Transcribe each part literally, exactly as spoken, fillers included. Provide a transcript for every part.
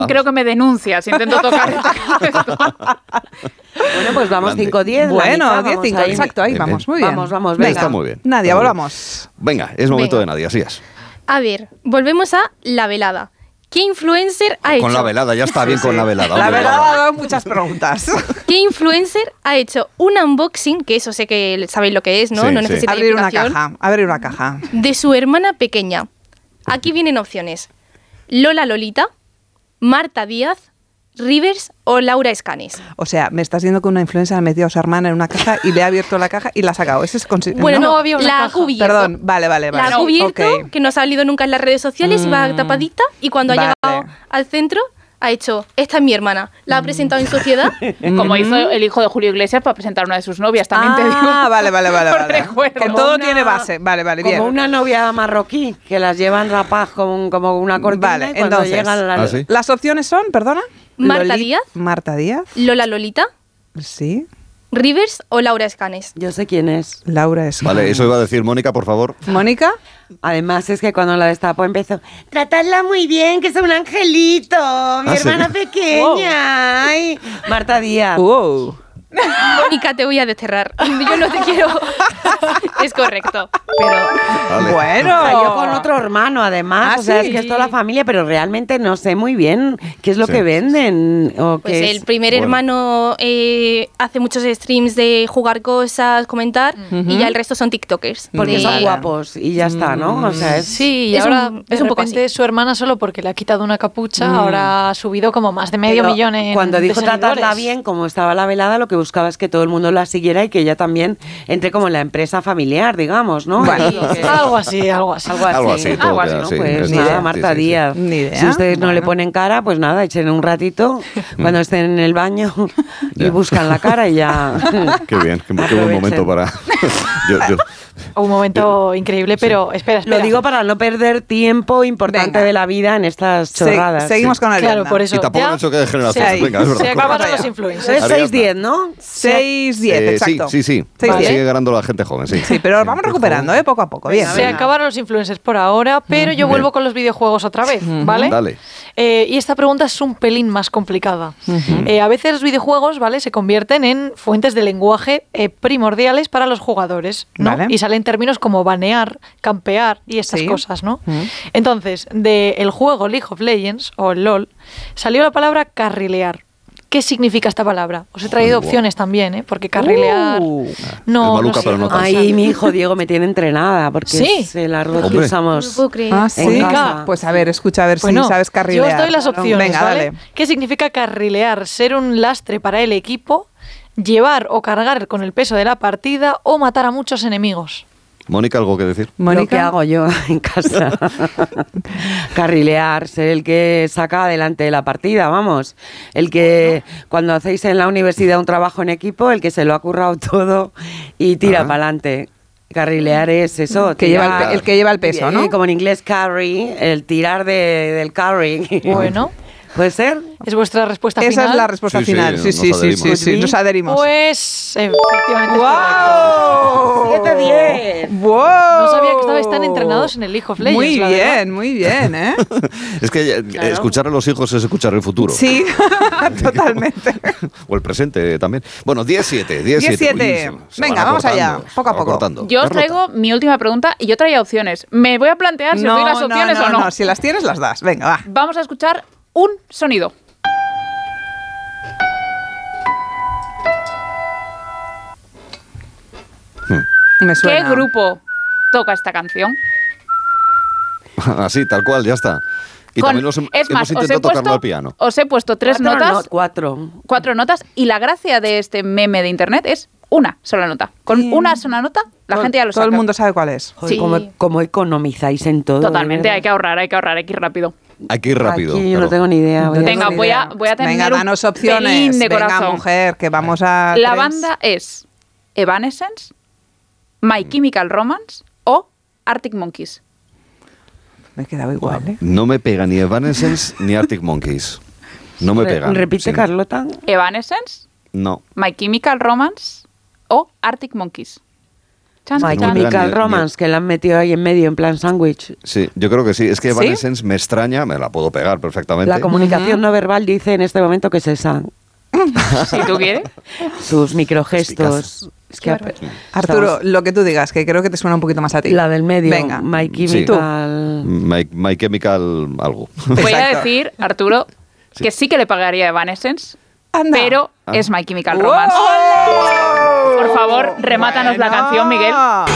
creo que me denuncias. Intento tocar esta Bueno, pues vamos cinco diez. Bueno, diez cinco, exacto, ahí vamos, muy bien. Vamos, vamos, venga. venga. Está muy bien. Nadia, Está muy volvamos. bien. Venga, es momento Venga. de Nadia, así es. A ver, volvemos a la velada. ¿Qué influencer ha hecho? Con la velada, ya está bien con la velada. La hombre, verdad, va. ha dado muchas preguntas. ¿Qué influencer ha hecho un unboxing, que eso sé que sabéis lo que es, ¿no? Sí, no sí. necesita Abrir una explicación, caja, abrir una caja. de su hermana pequeña? Aquí vienen opciones. Lola Lolita, Marta Díaz, Rivers o Laura Escanes. O sea, me estás diciendo que una influencer ha metido a su hermana en una caja y le ha abierto la caja y la ha sacado. Ese es consi- Bueno, no, ¿no? había una la ha caja. cubierto. Perdón, vale, vale, vale. La ha cubierto, Ok. que no ha salido nunca en las redes sociales, Mm. iba tapadita y cuando Vale. ha llegado al centro ha hecho, esta es mi hermana, la ha presentado en sociedad. Como hizo el hijo de Julio Iglesias para presentar a una de sus novias, también te digo. Ah, vale, vale, vale. Por vale. recuerdo. Que Como todo una- tiene base. Vale, vale, Como bien. una novia marroquí, que las llevan rapadas como, como una cortina. Vale, y cuando entonces. llegan las... ¿Ah, sí? Las opciones son, perdona. Marta Loli- Díaz. Marta Díaz. Lola Lolita, Sí. Rivers o Laura Escanes. Yo sé quién es. Laura es. Vale, eso iba a decir Mónica, por favor. Mónica. Además es que cuando la destapó empezó, tratadla muy bien, que es un angelito, mi ¿Ah, sí? hermana pequeña. Ay, Marta Díaz. Wow. Mónica, te voy a desterrar. Yo no te quiero. Es correcto. Pero Vale. Bueno. salió con otro hermano, además. Ah, o sea, ¿sí? es que es toda la familia, pero realmente no sé muy bien qué es lo Sí. que venden. O Pues qué el es. primer Bueno. hermano eh, hace muchos streams de jugar cosas, comentar, y ya el resto son TikTokers. Porque De- son guapos y ya está, ¿no? O sea, es... Sí, y Es ahora un- de es un poco repente así. su hermana, solo porque le ha quitado una capucha, ahora ha subido como más de medio Pero millón en cuando de dijo tratarla seguidores. bien, como estaba la velada, lo que buscaba es que todo el mundo la siguiera y que ella también entre como en la empresa familiar, digamos, ¿no? Bueno. Es lo que- Algo así, algo así. Algo así, Algo así, todo algo queda ¿no? así, Pues es nada, verdad. Marta Sí, sí, sí. Díaz. Ni idea. Si ustedes no le Bueno. ponen cara, pues nada, echen un ratito cuando estén en el baño y Ya. buscan la cara y ya. Qué bien, qué, qué buen Aprovechen. momento para... yo, yo- Un momento increíble, pero espera, espera. Lo digo para no perder tiempo importante Venga. de la vida en estas Se- chorradas. seguimos con la Claro, por eso. y tampoco ya han hecho que de generaciones. se- Venga, es verdad. Se acabaron Vamos los allá. influencers. Es Ariadna. seis diez, ¿no? seis diez, Eh, exacto. Sí, sí, sí. seis diez. Sigue ganando la gente joven, sí. Sí, pero vamos recuperando, ¿eh? Poco a poco. Bien. Se acabaron los influencers por ahora, pero yo vuelvo con los videojuegos otra vez, ¿vale? Dale. Eh, y esta pregunta es un pelín más complicada. Eh, a veces los videojuegos, ¿vale? Se convierten en fuentes de lenguaje eh, primordiales para los jugadores, ¿no? Vale. Y salen términos como banear, campear y estas Sí. cosas, ¿no? Entonces, del juego League of Legends, o LOL, salió la palabra carrilear. ¿Qué significa esta palabra? Os he traído Joder, opciones también, ¿eh? Porque carrilear... Uh. no, Es maluca, no sé, pero no no tanto. Ay, mi hijo Diego me tiene entrenada porque Sí. es el arroz que Hombre. No usamos. lo puedo creer. Ah, en sí. casa. Pues a ver, escucha, a ver Bueno, si sabes carrilear. Yo os doy las opciones, Venga, ¿vale? dale. ¿Qué significa carrilear? Ser un lastre para el equipo, llevar o cargar con el peso de la partida o matar a muchos enemigos. Mónica, ¿algo que decir? Lo que Mónica. hago yo en casa. Carrilear, ser el que saca adelante la partida, vamos. El que cuando hacéis en la universidad un trabajo en equipo, el que se lo ha currado todo y tira Ajá. para adelante. Carrilear es eso. Que lleva el tirar- pe- el que lleva el peso, ¿no? Eh, Como en inglés carry, el tirar de, del carry. Bueno, ¿Puede ser? es vuestra respuesta Esa final. es la respuesta Sí, sí, final. Sí, nos sí, sí, adherimos. sí, sí, nos adherimos. Pues efectivamente es ¡Wow! siete diez. ¡Wow! No sabía que estabais tan entrenados en el League of Legends, Muy la bien, verdad. muy bien, ¿eh? Es que eh, escuchar a los hijos es escuchar el futuro. Sí, totalmente. O el presente también. Bueno, diez siete. diez diez siete. siete. Uy, se- se Venga, van vamos allá, acortando, poco a se van poco. acortando. Yo os Carlota. traigo mi última pregunta y yo traía opciones. Me voy a plantear si os doy las opciones no, o no. no, si las tienes las das. Venga, va. Vamos a escuchar un sonido. Me suena. ¿Qué grupo toca esta canción? Así, tal cual, ya está. Y Con- también los hem- es más, hemos os he, intentado tocarlo puesto, al piano. os he puesto tres Cuatro, notas, no, cuatro. cuatro notas, y la gracia de este meme de internet es una sola nota. Con Bien. una sola nota, la Todo- gente ya lo Todo sabe. el mundo sabe cuál es. Joder, Sí. ¿cómo, cómo economizáis en todo? Totalmente, de hay que ahorrar, hay que ahorrar, hay que ir rápido. Hay que ir rápido. Aquí yo claro. no tengo ni idea. voy a- Venga, tengo ni voy a- idea. voy a tener Venga, un danos pelín opciones. de Venga, corazón. mujer, que vamos a... La tres. banda es Evanescence, My Chemical Romance o Arctic Monkeys. Me he quedado igual, ¿eh? No me pega ni Evanescence ni Arctic Monkeys. No me Re- pegan. Repite, Sí. Carlota. Evanescence, No. My Chemical Romance o Arctic Monkeys. Chan, My chan. Chemical Ni- Romance, que la han metido ahí en medio en plan sándwich. Sí, yo creo que sí. Es que ¿Sí? Evanescence me extraña, me la puedo pegar perfectamente. La comunicación no verbal dice en este momento que es esa. Si tú quieres. Sus microgestos. Es que Arturo, lo que tú digas, que creo que te suena un poquito más a ti. la del medio, Venga. My Sí. Chemical. My, My Chemical algo. Voy a Exacto. decir, Arturo, que sí que le pagaría a Evanescence, Anda. pero Ah. es My Chemical Romance. Por favor, remátanos la Bueno. canción, Miguel.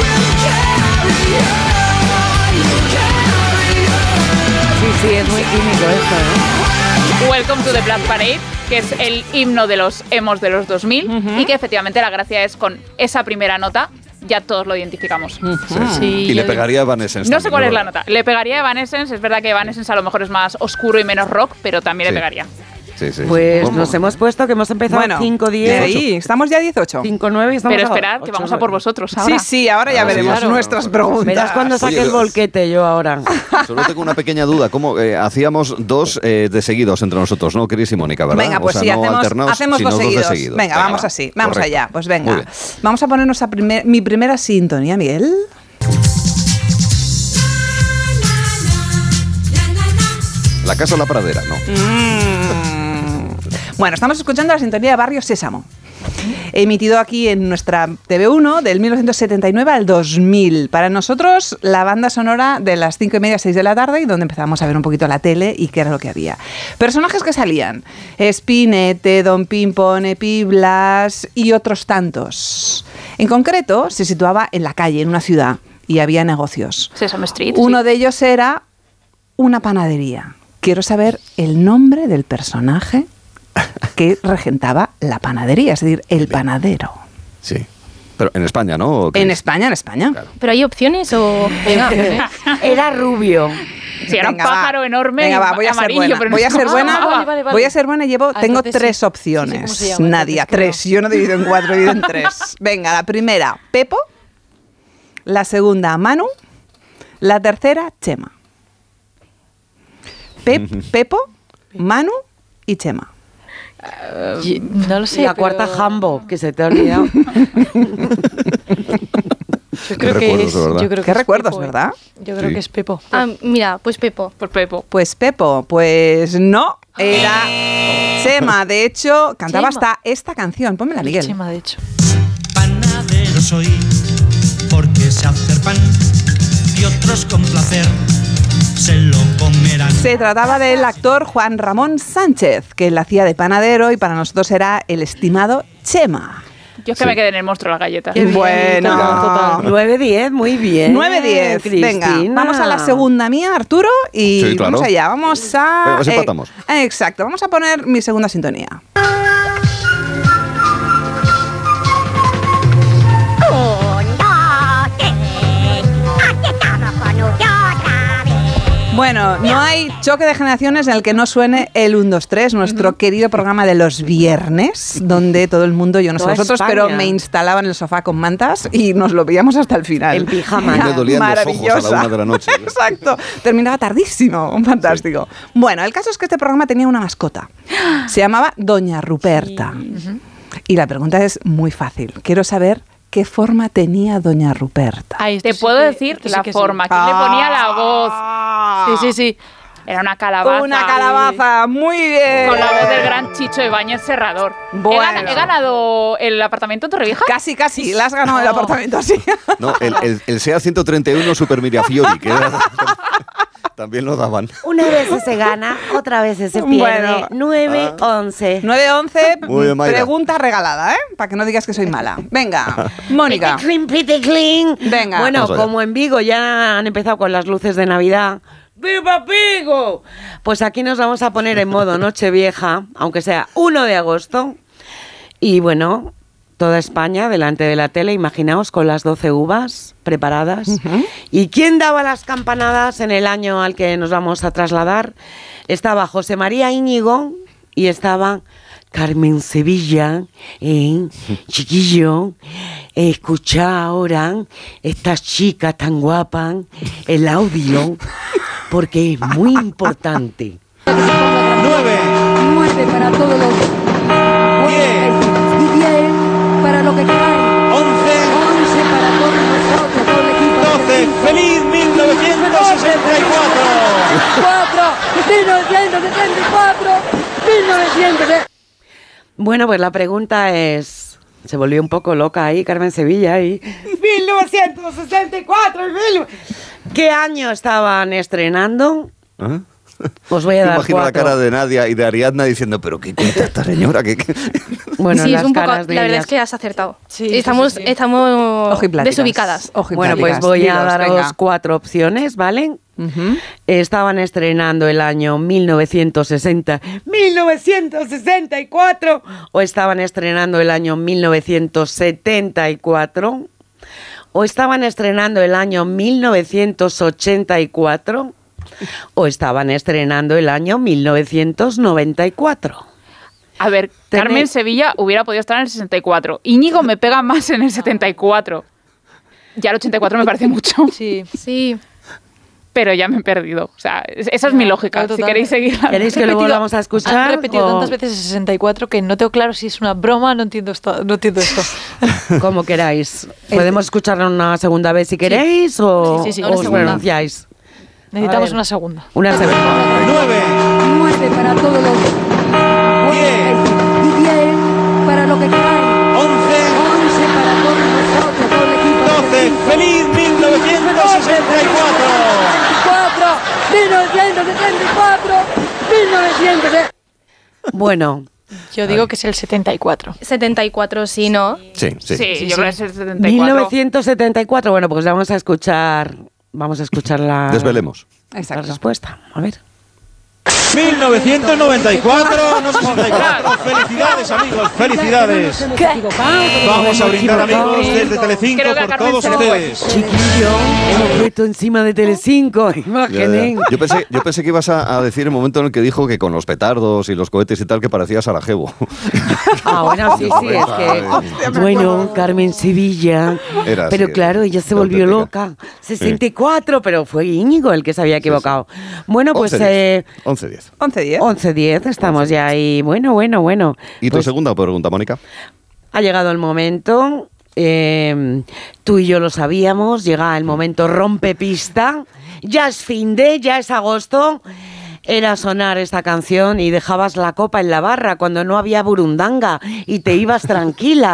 Sí, sí, es muy químico esto, ¿no? Welcome to the Black Parade, que es el himno de los emos de los dos mil y que efectivamente la gracia es con esa primera nota ya todos lo identificamos. Sí, y le yo- pegaría a Evanescence. No sé también, cuál es la ¿verdad? nota. Le pegaría a Evanescence, es verdad que Evanescence a lo mejor es más oscuro y menos rock, pero también Sí. le pegaría. Sí, sí. Pues ¿Cómo? nos hemos puesto que hemos empezado Bueno, cinco de diez, ahí, estamos ya a dieciocho. cinco nueve y estamos Pero a esperad, que ocho, vamos a por vosotros Sí, ahora. sí, ahora ya Ah, sí, veremos claro. nuestras Verás preguntas. Verás cuando saque Oye, el volquete yo ahora. Solo tengo una pequeña duda. ¿Cómo eh, hacíamos dos eh, de seguidos entre nosotros, no? Cris y Mónica, ¿verdad? Venga, O pues sea, sí, no hacemos, alternados, hacemos sino dos de seguidos. seguidos. Venga, vamos va. así, vamos Correcto. allá. Pues Muy venga, bien. vamos a ponernos a primer, mi primera sintonía, Miguel. La casa o la pradera, no. Mm. Bueno, estamos escuchando la sintonía de Barrio Sésamo. Emitido aquí en nuestra T V uno del mil novecientos setenta y nueve al dos mil. Para nosotros, la banda sonora de las cinco y media a seis de la tarde y donde empezamos a ver un poquito la tele y qué era lo que había. Personajes que salían: Spinete, Don Pimpón, Epi Blas y otros tantos. En concreto, se situaba en la calle, en una ciudad, y había negocios. Sesame Street. Uno sí. de ellos era una panadería. Quiero saber el nombre del personaje que regentaba la panadería, es decir, el panadero. Sí. Pero en España, ¿no? ¿O qué? En España, en España. Claro. ¿Pero hay opciones o...? Venga, Era rubio. Sí, era Venga, un va. pájaro enorme Venga, y va, voy a ser amarillo, buena. pero no Voy a se ser llamaba. buena. Ah, vale, vale, vale. Voy a ser buena y llevo, Ah, tengo entonces tres sí. opciones. Sí, sí, ¿cómo se llama? Nadia, Entonces, tres. Yo no divido en cuatro, divido en tres. Venga, la primera, Pepo. La segunda, Manu. La tercera, Chema. Pep- Pepo, Manu y Chema. Y- No lo sé. Y la pero- cuarta, Jambo, que se te ha olvidado. Yo creo Qué que recuerdos, es. de verdad. Yo creo que Qué es recuerdos, Pepo, ¿eh? ¿verdad? Yo creo Sí. que es Pepo. Ah, mira, pues Pepo. Por Pepo. Pues Pepo, pues no, era Chema. De hecho, cantaba Chema. hasta esta canción. Pónmela, Miguel. Chema, de hecho. Panadero soy, porque sé hacer pan y otros con placer se lo comerán. Se trataba del actor Juan Ramón Sánchez, que la hacía de panadero y para nosotros era el estimado Chema. Yo es que Sí. me quedé en el monstruo de las galletas. Qué bien, Bueno. total, total. nueve diez, muy bien. nueve diez. Venga, Cristina. vamos a la segunda mía, Arturo, y Sí, claro. vamos allá. Vamos a... Venga, pues empatamos. eh, exacto, vamos a poner mi segunda sintonía. Bueno, no hay choque de generaciones en el que no suene el uno dos tres, nuestro querido programa de los viernes, donde todo el mundo, yo no sé Toda vosotros, España. pero me instalaba en el sofá con mantas y nos lo veíamos hasta el final. En pijama. Era Me dolían los ojos a la maravillosa. una de la noche. Exacto, terminaba tardísimo, fantástico. Bueno, el caso es que este programa tenía una mascota. Se llamaba Doña Ruperta. Y la pregunta es muy fácil. Quiero saber qué forma tenía Doña Ruperta. Ah, esto Te sí puedo que- decir esto sí la que sí. forma. ¿Quién le ponía la voz? Sí, sí, sí. Era una calabaza. Una calabaza, muy bien. Con la voz del gran Chicho Ibáñez Serrador. Bueno. He, gana- he ganado el apartamento en Torrevieja. Casi, casi, la has ganado el No. apartamento así. No, el, el, el SEAT ciento treinta y uno Super Mirafiori, que era- también lo daban. Una vez se gana, otra vez se pierde. Bueno. nueve once. nueve once, Muy bien, Mayra. pregunta regalada, ¿eh? Para que no digas que soy mala. Venga, Mónica. Pretty clean, pretty clean. Venga. Bueno, Vamos allá. como en Vigo ya han empezado con las luces de Navidad. ¡Viva Vigo! Pues aquí nos vamos a poner en modo Nochevieja, aunque sea uno de agosto. Y bueno, toda España delante de la tele, imaginaos, con las doce uvas preparadas. ¿Y quién daba las campanadas en el año al que nos vamos a trasladar? Estaba José María Íñigo y estaba Carmen Sevilla, ¿eh? Chiquillo, escucha ahora esta chica tan guapa, el audio, porque es muy importante. Nueve, nueve para todos los diez, y diez para lo que cae, once, once para todos los novecientos sesenta y cuatro. Bueno, pues la pregunta es... Se volvió un poco loca ahí, Carmen Sevilla, ahí. mil novecientos sesenta y cuatro. ¿Qué año estaban estrenando? ¿Ah? Os voy a dar Imagino la cuatro. cara de Nadia y de Ariadna diciendo, pero ¿qué cuenta esta señora? ¿Qué, qué? Bueno, sí, las es un poco, caras de la verdad ellas. es que has acertado. Sí, sí, estamos sí, sí. estamos Ojipláticas. desubicadas. Ojipláticas. Bueno, pues voy a Dilos, daros venga. cuatro opciones, ¿vale? Ujú. Estaban estrenando el año mil novecientos sesenta, mil novecientos sesenta y cuatro, o estaban estrenando el año mil novecientos setenta y cuatro, o estaban estrenando el año mil novecientos ochenta y cuatro, o estaban estrenando el año mil novecientos noventa y cuatro. A ver, Tenéis- Carmen Sevilla hubiera podido estar en el sesenta y cuatro. Íñigo me pega más en el setenta y cuatro. Ya el ochenta y cuatro me parece mucho, Sí. Sí. pero ya me he perdido. O sea, es- esa es mi lógica. claro, Si total. queréis seguir. ¿Queréis que lo Repetido- volvamos a escuchar? Han repetido o tantas veces el sesenta y cuatro que no tengo claro si es una broma, no entiendo esto. No entiendo esto. como queráis? ¿Podemos escucharlo una segunda vez si queréis o, Sí, sí, sí, o una os segunda. pronunciáis? Necesitamos ver. una segunda. Una segunda. nueve, nueve para todos los diez, y diez para lo que queráis. once, once para todos nosotros, todo el equipo. doce. ¡Feliz mil novecientos sesenta y cuatro! cuatro, mil novecientos setenta y cuatro, mil novecientos sesenta y cuatro. Bueno, Yo digo que es el setenta y cuatro. setenta y cuatro, sí, ¿no? Sí, sí. Sí, Sí, yo sí. creo que es el setenta y mil cuatro. novecientos setenta y cuatro. Bueno, pues vamos a escuchar, vamos a escuchar la, Desvelemos. la Exacto. respuesta. A ver. mil novecientos noventa y cuatro, no sesenta y cuatro. Felicidades, amigos, felicidades. Vamos a brindar, amigos, desde Telecinco Creo que a por Carmen todos se le fue. ustedes. Chiquillo, hemos puesto encima de Telecinco, Ya, ya. imaginen. Yo, pensé, yo pensé que ibas a, a decir el momento en el que dijo que con los petardos y los cohetes y tal que parecía Sarajevo. Ah, bueno, sí, sí, es que... Bueno, Carmen Sevilla. Era pero así, claro, ella se de volvió auténtica. loca. sesenta y cuatro, pero fue Íñigo el que se había equivocado. Bueno, pues... eh, once diez. once diez. once diez, estamos ya ahí. Bueno, bueno, bueno. ¿Y tu Pues segunda pregunta, Mónica? ha llegado el momento. eh, tú y yo lo sabíamos. Llega el momento rompepista. Ya es fin de, ya es agosto. Era sonar esta canción y dejabas la copa en la barra cuando no había burundanga y te ibas tranquila.